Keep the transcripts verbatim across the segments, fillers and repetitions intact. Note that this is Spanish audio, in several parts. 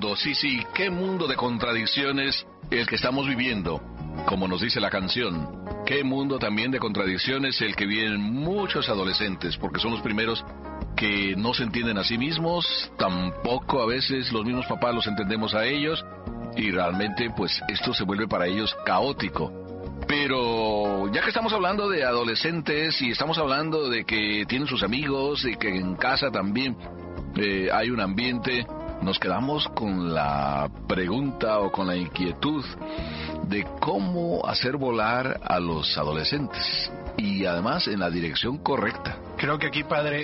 amigo, sí, sí, qué mundo de contradicciones el que estamos viviendo, como nos dice la canción. Qué mundo también de contradicciones el que viven muchos adolescentes, porque son los primeros que no se entienden a sí mismos, tampoco a veces los mismos papás los entendemos a ellos, y realmente pues esto se vuelve para ellos caótico. Pero ya que estamos hablando de adolescentes y estamos hablando de que tienen sus amigos y que en casa también eh, hay un ambiente, nos quedamos con la pregunta o con la inquietud de cómo hacer volar a los adolescentes y además en la dirección correcta. Creo que aquí, padre,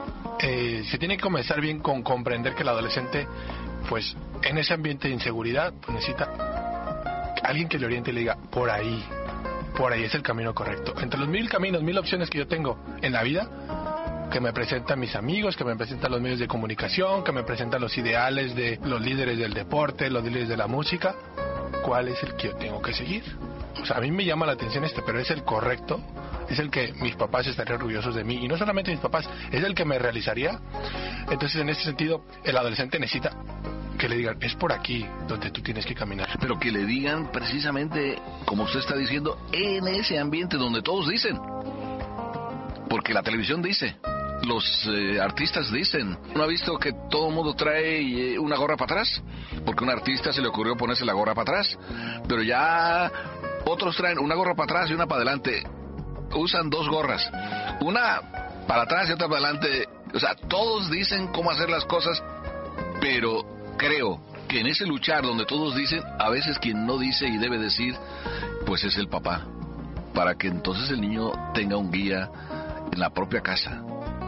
eh, se tiene que comenzar bien con comprender que el adolescente, pues en ese ambiente de inseguridad, pues necesita alguien que le oriente y le diga, por ahí, por ahí es el camino correcto. Entre los mil caminos, mil opciones que yo tengo en la vida, que me presentan mis amigos, que me presentan los medios de comunicación, que me presentan los ideales de los líderes del deporte, los líderes de la música, ¿cuál es el que yo tengo que seguir? O sea, a mí me llama la atención este, pero es el correcto, es el que mis papás estarían orgullosos de mí, y no solamente mis papás, es el que me realizaría. Entonces, en ese sentido, el adolescente necesita que le digan, es por aquí donde tú tienes que caminar. Pero que le digan precisamente, como usted está diciendo, en ese ambiente donde todos dicen. Porque la televisión dice, los eh, artistas dicen. ¿No ha visto que todo el mundo trae eh, una gorra para atrás? Porque a un artista se le ocurrió ponerse la gorra para atrás. Pero ya otros traen una gorra para atrás y una para adelante. Usan dos gorras. Una para atrás y otra para adelante. O sea, todos dicen cómo hacer las cosas, pero creo que en ese luchar donde todos dicen, a veces quien no dice y debe decir, pues es el papá. Para que entonces el niño tenga un guía en la propia casa.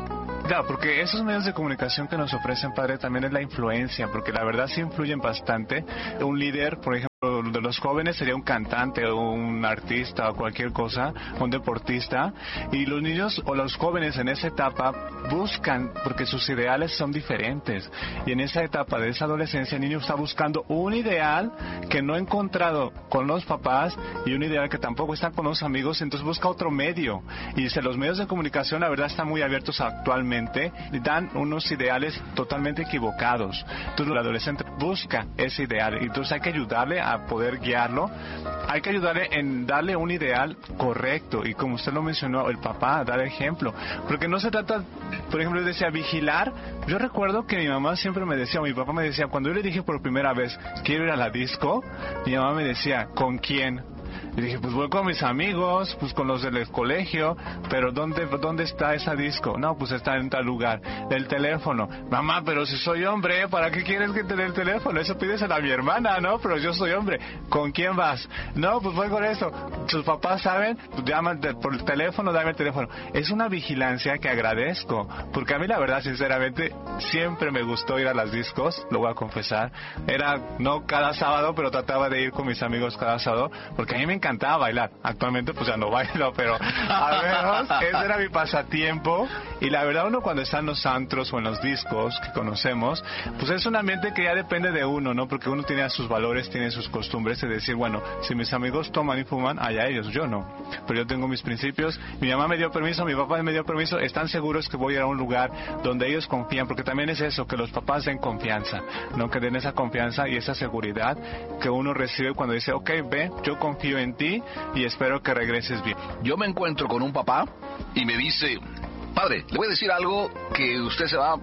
Ya, porque esos medios de comunicación que nos ofrecen, padre, también es la influencia, porque la verdad sí influyen bastante. Un líder, por ejemplo, de los jóvenes sería un cantante o un artista o cualquier cosa, un deportista, y los niños o los jóvenes en esa etapa buscan, porque sus ideales son diferentes, y en esa etapa de esa adolescencia el niño está buscando un ideal que no ha encontrado con los papás y un ideal que tampoco está con los amigos, entonces busca otro medio, y dice, los medios de comunicación la verdad están muy abiertos actualmente, y dan unos ideales totalmente equivocados. Entonces el adolescente busca ese ideal, y entonces hay que ayudarle a poder guiarlo, hay que ayudarle en darle un ideal correcto, y como usted lo mencionó, el papá, dar ejemplo, porque no se trata, por ejemplo, decía vigilar. Yo recuerdo que mi mamá siempre me decía, o mi papá me decía, cuando yo le dije por primera vez, quiero ir a la disco, mi mamá me decía, ¿con quién? Y dije, pues voy con mis amigos, pues con los del colegio, pero ¿dónde, dónde está esa disco? No, pues está en tal lugar. El teléfono. Mamá, pero si soy hombre, ¿para qué quieres que te dé el teléfono? Eso pídeselo a mi hermana, ¿no? Pero yo soy hombre. ¿Con quién vas? No, pues voy con eso. Sus papás saben, pues llaman por el teléfono, dame el teléfono. Es una vigilancia que agradezco, porque a mí la verdad, sinceramente, siempre me gustó ir a las discos, lo voy a confesar. Era, no cada sábado, pero trataba de ir con mis amigos cada sábado, porque a mí me encantaba bailar. Actualmente pues ya no bailo, pero al menos ese era mi pasatiempo. Y la verdad, uno cuando está en los antros o en los discos que conocemos, pues es un ambiente que ya depende de uno, ¿no? Porque uno tiene sus valores, tiene sus costumbres, es decir, bueno, si mis amigos toman y fuman, allá ellos, yo no. Pero yo tengo mis principios, mi mamá me dio permiso, mi papá me dio permiso, están seguros que voy a ir a un lugar donde ellos confían, porque también es eso, que los papás den confianza, ¿no? Que den esa confianza y esa seguridad que uno recibe cuando dice, ok, ve, yo confío en ti y espero que regreses bien. Yo me encuentro con un papá y me dice, padre, le voy a decir algo que usted se va a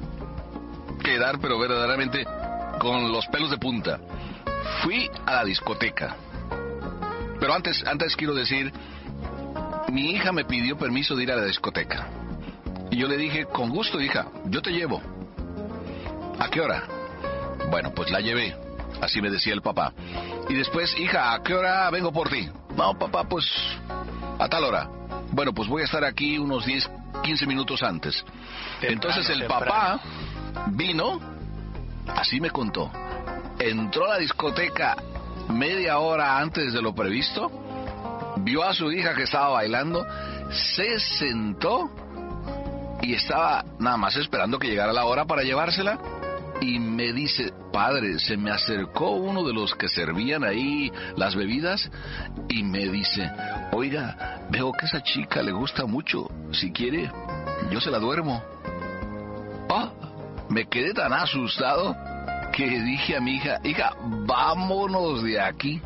quedar, pero verdaderamente con los pelos de punta. Fui a la discoteca, pero antes, antes quiero decir, mi hija me pidió permiso de ir a la discoteca y yo le dije, con gusto, hija, yo te llevo. ¿A qué hora? Bueno, pues la llevé. Así me decía el papá. Y después, hija, ¿a qué hora vengo por ti? No, papá, pues a tal hora. Bueno, pues voy a estar aquí unos diez, quince minutos antes. Temprano, Entonces el temprano. papá vino, así me contó. Entró a la discoteca media hora antes de lo previsto, vio a su hija que estaba bailando, se sentó y estaba nada más esperando que llegara la hora para llevársela. Y me dice, padre, se me acercó uno de los que servían ahí las bebidas y me dice, oiga, veo que esa chica le gusta mucho, si quiere, yo se la duermo. Oh, me quedé tan asustado que dije a mi hija, hija, vámonos de aquí.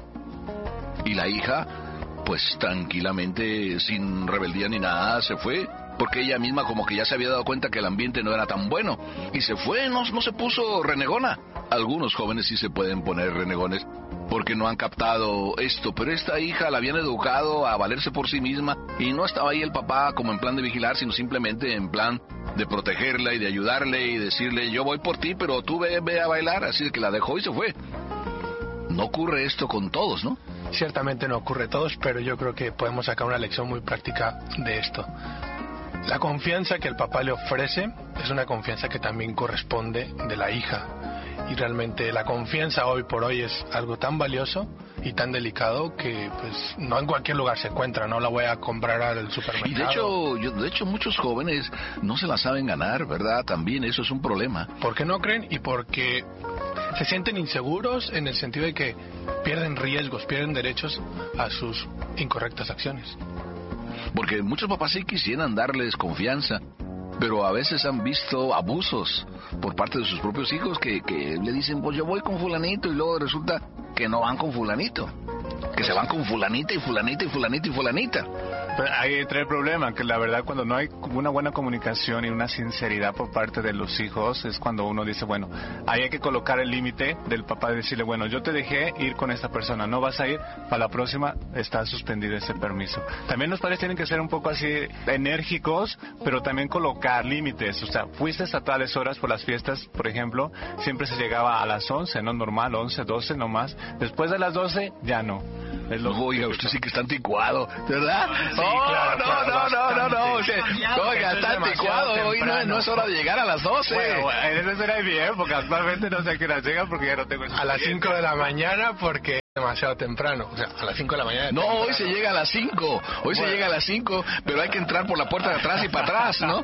Y la hija, pues tranquilamente, sin rebeldía ni nada, se fue. Porque ella misma como que ya se había dado cuenta que el ambiente no era tan bueno. Y se fue, no, no se puso renegona. Algunos jóvenes sí se pueden poner renegones porque no han captado esto. Pero esta hija la habían educado a valerse por sí misma. Y no estaba ahí el papá como en plan de vigilar, sino simplemente en plan de protegerla y de ayudarle y decirle, yo voy por ti, pero tú ve, ve a bailar. Así que la dejó y se fue. No ocurre esto con todos, ¿no? Ciertamente no ocurre a todos, pero yo creo que podemos sacar una lección muy práctica de esto. La confianza que el papá le ofrece es una confianza que también corresponde de la hija. Y realmente la confianza hoy por hoy es algo tan valioso y tan delicado que pues no en cualquier lugar se encuentra, no la voy a comprar al supermercado. Y de hecho, yo, de hecho muchos jóvenes no se la saben ganar, ¿verdad? También eso es un problema. ¿Por qué no creen? Y porque se sienten inseguros en el sentido de que pierden riesgos, pierden derechos a sus incorrectas acciones. Porque muchos papás sí quisieran darles confianza, pero a veces han visto abusos por parte de sus propios hijos que, que le dicen, pues yo voy con fulanito, y luego resulta que no van con fulanito, que se van con fulanita y fulanita y fulanita y fulanita. Pero ahí entra el problema, que la verdad cuando no hay una buena comunicación y una sinceridad por parte de los hijos, es cuando uno dice, bueno, ahí hay que colocar el límite del papá, de decirle, bueno, yo te dejé ir con esta persona, no vas a ir, para la próxima está suspendido ese permiso. También los padres tienen que ser un poco así enérgicos, pero también colocar límites. O sea, fuiste a tales horas por las fiestas, por ejemplo, siempre se llegaba a las once, no normal, once, doce nomás. Después de las doce, ya no. Es lo Oiga, usted sí que está anticuado, ¿verdad? Sí, oh, claro, no, claro, no, no, no, no, bastante. no, oiga, está anticuado, hoy no, no es hora de llegar a las doce. Bueno, bueno, en eso será bien, porque actualmente no sé a qué hora llegan porque ya no tengo... A las cinco de la mañana porque es demasiado temprano, o sea, a las cinco de la mañana. No, temprano. Hoy se llega a las cinco, hoy bueno. se llega a las cinco, pero hay que entrar por la puerta de atrás y para atrás, ¿no?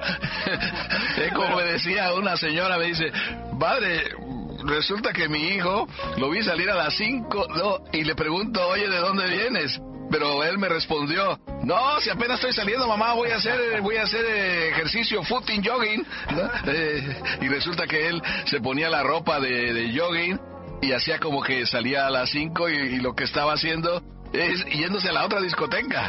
Es como me decía una señora, me dice, padre... Resulta que mi hijo lo vi salir a las cinco, no, y le pregunto, oye, ¿de dónde vienes? Pero él me respondió, no, si apenas estoy saliendo, mamá, voy a hacer voy a hacer ejercicio, footing, jogging, ¿no? Eh, y resulta que él se ponía la ropa de, de jogging y hacía como que salía a las cinco y, y lo que estaba haciendo es yéndose a la otra discoteca.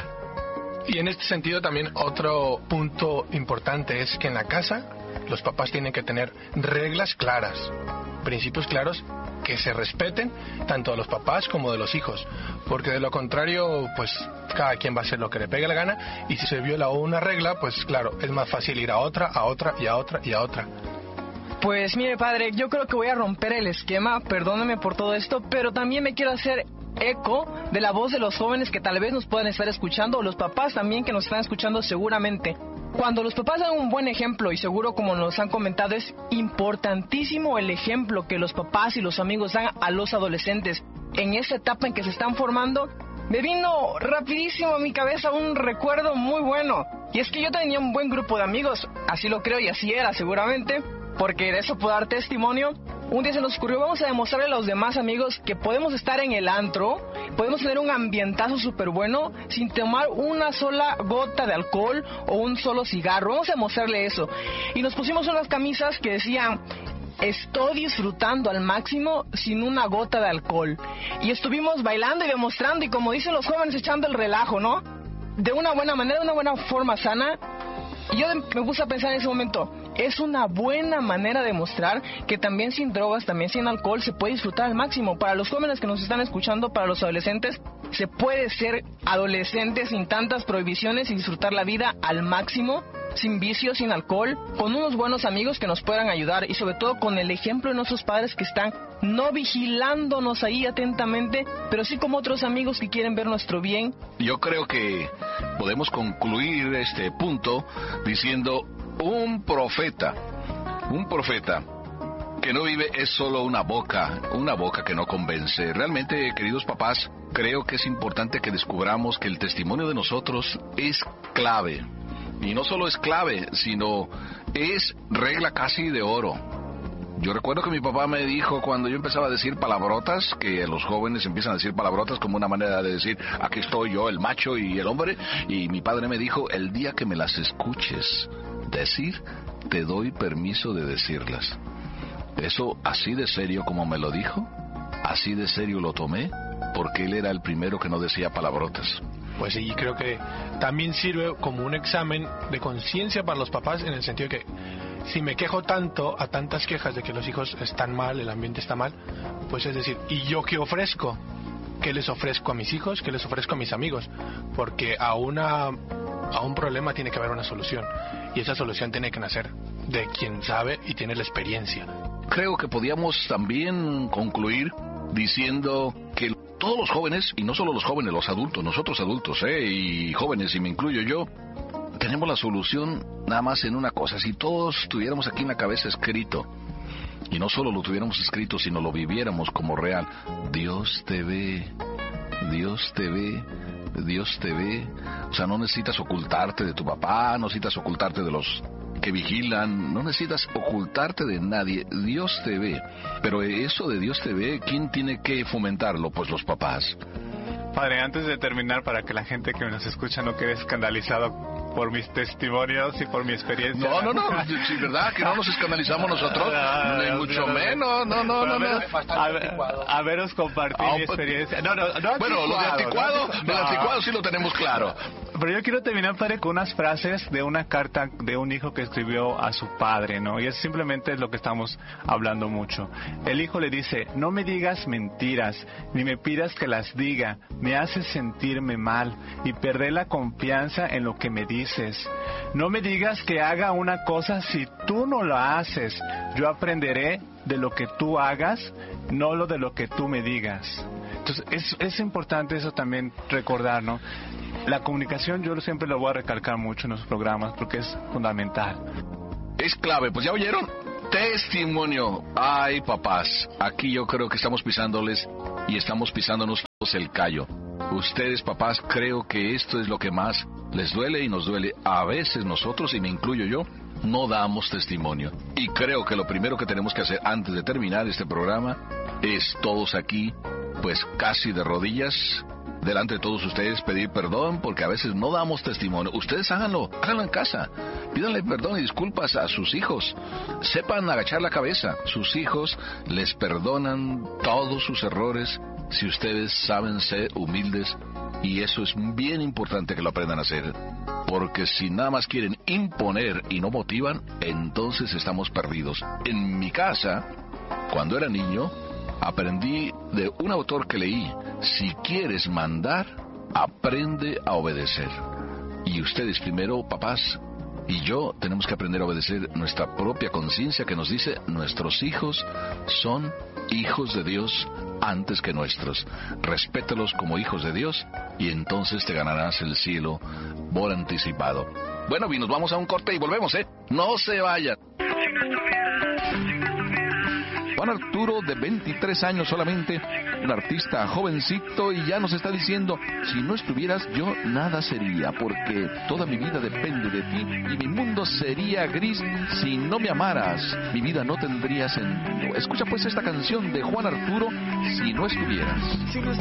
Y en este sentido también otro punto importante es que en la casa los papás tienen que tener reglas claras, principios claros que se respeten tanto de los papás como de los hijos, porque de lo contrario pues cada quien va a hacer lo que le pegue la gana, y si se viola una regla pues claro, es más fácil ir a otra, a otra y a otra y a otra. Pues mire padre, yo creo que voy a romper el esquema, perdóneme por todo esto, pero también me quiero hacer eco de la voz de los jóvenes que tal vez nos puedan estar escuchando, o los papás también que nos están escuchando seguramente. Cuando los papás dan un buen ejemplo, y seguro como nos han comentado, es importantísimo el ejemplo que los papás y los amigos dan a los adolescentes en esa etapa en que se están formando. Me vino rapidísimo a mi cabeza un recuerdo muy bueno, y es que yo tenía un buen grupo de amigos, así lo creo y así era seguramente, porque de eso puedo dar testimonio. Un día se nos ocurrió, vamos a demostrarle a los demás amigos que podemos estar en el antro, podemos tener un ambientazo súper bueno sin tomar una sola gota de alcohol o un solo cigarro. Vamos a demostrarle eso. Y nos pusimos unas camisas que decían, estoy disfrutando al máximo sin una gota de alcohol. Y estuvimos bailando y demostrando, y como dicen los jóvenes, echando el relajo, ¿no? De una buena manera, de una buena forma sana. Y yo me puse a pensar en ese momento, es una buena manera de mostrar que también sin drogas, también sin alcohol, se puede disfrutar al máximo. Para los jóvenes que nos están escuchando, para los adolescentes, se puede ser adolescente sin tantas prohibiciones y disfrutar la vida al máximo, sin vicios, sin alcohol, con unos buenos amigos que nos puedan ayudar, y sobre todo con el ejemplo de nuestros padres que están no vigilándonos ahí atentamente, pero sí como otros amigos que quieren ver nuestro bien. Yo creo que podemos concluir este punto diciendo, un profeta, un profeta que no vive es solo una boca, una boca que no convence. Realmente, queridos papás, creo que es importante que descubramos que el testimonio de nosotros es clave. Y no solo es clave, sino es regla casi de oro. Yo recuerdo que mi papá me dijo cuando yo empezaba a decir palabrotas, que los jóvenes empiezan a decir palabrotas como una manera de decir, aquí estoy yo, el macho y el hombre, y mi padre me dijo, el día que me las escuches decir, te doy permiso de decirlas. Eso así de serio como me lo dijo, así de serio lo tomé, porque él era el primero que no decía palabrotas. Pues sí, creo que también sirve como un examen de conciencia para los papás, en el sentido de que si me quejo tanto, a tantas quejas de que los hijos están mal, el ambiente está mal, pues es decir, ¿y yo qué ofrezco? ¿Qué les ofrezco a mis hijos? ¿Qué les ofrezco a mis amigos? Porque a una a un problema tiene que haber una solución, y esa solución tiene que nacer de quien sabe y tiene la experiencia. Creo que podíamos también concluir diciendo que todos los jóvenes, y no solo los jóvenes, los adultos, nosotros adultos, ¿eh? y jóvenes, y me incluyo yo, tenemos la solución nada más en una cosa. Si todos tuviéramos aquí en la cabeza escrito, y no solo lo tuviéramos escrito, sino lo viviéramos como real: Dios te ve, Dios te ve, Dios te ve. O sea, no necesitas ocultarte de tu papá, no necesitas ocultarte de los que vigilan, no necesitas ocultarte de nadie. Dios te ve. Pero eso de Dios te ve, ¿quién tiene que fomentarlo? Pues los papás. Padre, antes de terminar, para que la gente que nos escucha no quede escandalizado por mis testimonios y por mi experiencia. No, no, no, sí, ¿verdad? Que no nos escandalizamos nosotros, no, ni no, mucho no, menos, no, no, no, no. A, ver, a veros compartir Ah, mi experiencia. No, no, no. Bueno, lo de anticuado, no, lo de anticuado sí lo tenemos claro. Pero yo quiero terminar, padre, con unas frases de una carta de un hijo que escribió a su padre, ¿no? Y es simplemente lo que estamos hablando mucho. El hijo le dice: no me digas mentiras, ni me pidas que las diga, me haces sentirme mal y perder la confianza en lo que me dices. No me digas que haga una cosa si tú no la haces. Yo aprenderé de lo que tú hagas, no lo de lo que tú me digas. Entonces, es, es importante eso también recordar, ¿no? La comunicación yo siempre lo voy a recalcar mucho en los programas porque es fundamental. Es clave, pues ya oyeron. Testimonio. Ay, papás, aquí yo creo que estamos pisándoles y estamos pisándonos todos el callo. Ustedes, papás, creo que esto es lo que más les duele y nos duele. A veces nosotros, y me incluyo yo, no damos testimonio. Y creo que lo primero que tenemos que hacer antes de terminar este programa es todos aquí, pues casi de rodillas, delante de todos ustedes, pedir perdón, porque a veces no damos testimonio. Ustedes háganlo, háganlo en casa. Pídanle perdón y disculpas a sus hijos. Sepan agachar la cabeza. Sus hijos les perdonan todos sus errores si ustedes saben ser humildes, y eso es bien importante que lo aprendan a hacer, porque si nada más quieren imponer y no motivan, entonces estamos perdidos. En mi casa, cuando era niño, aprendí de un autor que leí: si quieres mandar, aprende a obedecer. Y ustedes primero, papás, y yo tenemos que aprender a obedecer nuestra propia conciencia que nos dice: nuestros hijos son hijos de Dios antes que nuestros. Respétalos como hijos de Dios y entonces te ganarás el cielo por anticipado. Bueno, y nos vamos a un corte y volvemos, ¿eh? No se vayan. Juan Arturo, de veintitrés años solamente, un artista jovencito, y ya nos está diciendo: si no estuvieras, yo nada sería, porque toda mi vida depende de ti, y mi mundo sería gris si no me amaras, mi vida no tendría sentido. Escucha pues esta canción de Juan Arturo, Si no estuvieras.